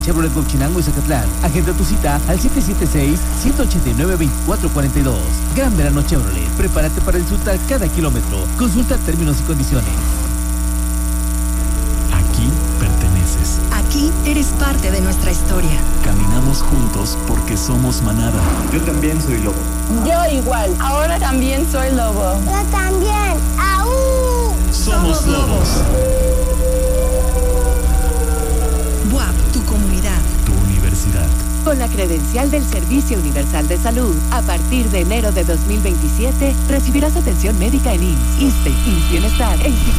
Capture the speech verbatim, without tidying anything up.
Chevrolet Huachinango y Zacatlán. Agenda tu cita al siete siete seis, uno ocho nueve, dos cuatro cuatro dos. Gran Verano Chevrolet. Prepárate para disfrutar cada kilómetro. Consulta términos y condiciones. Aquí perteneces. Aquí eres parte de nuestra historia. Caminamos juntos porque somos manada. Yo también soy lobo. Yo igual. Ahora también soy lobo. Yo también. ¡Aú! Somos lobos. B U A P, tu comunidad. Tu universidad. Con la credencial del Servicio Universal de Salud, a partir de enero de dos mil veintisiete, recibirás atención médica en I M S S, ISSSTE, I M S S Bienestar e Instituto